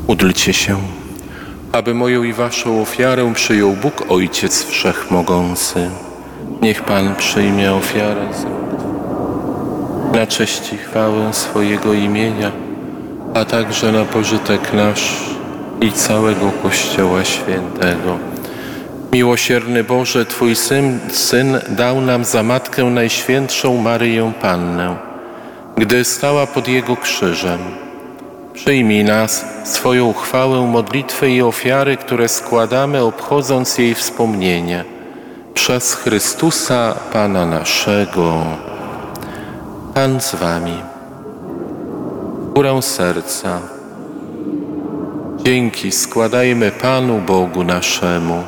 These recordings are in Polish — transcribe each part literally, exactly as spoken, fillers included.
Módlcie się, aby moją i waszą ofiarę przyjął Bóg Ojciec Wszechmogący. Niech Pan przyjmie ofiarę na cześć i chwałę swojego imienia, a także na pożytek nasz i całego Kościoła Świętego. Miłosierny Boże, Twój Syn, Syn dał nam za Matkę Najświętszą Maryję Pannę, gdy stała pod Jego krzyżem. Przyjmij nas, swoją chwałę, modlitwę i ofiary, które składamy, obchodząc jej wspomnienie. Przez Chrystusa Pana naszego. Pan z wami. Górę serca. Dzięki składajmy Panu Bogu naszemu.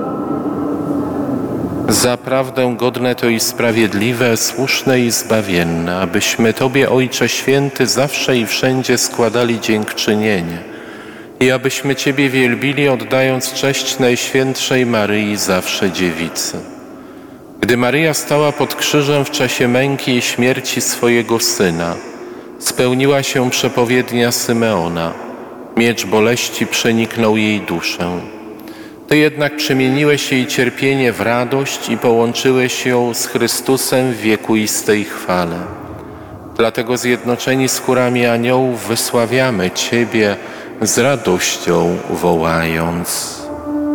Zaprawdę godne to i sprawiedliwe, słuszne i zbawienne, abyśmy Tobie, Ojcze Święty, zawsze i wszędzie składali dziękczynienie i abyśmy Ciebie wielbili, oddając cześć Najświętszej Maryi, zawsze Dziewicy. Gdy Maryja stała pod krzyżem w czasie męki i śmierci swojego Syna, spełniła się przepowiednia Symeona. Miecz boleści przeniknął jej duszę. Ty jednak przemieniłeś jej cierpienie w radość i połączyłeś ją z Chrystusem w wiekuistej chwale. Dlatego zjednoczeni z chórami aniołów wysławiamy Ciebie z radością wołając.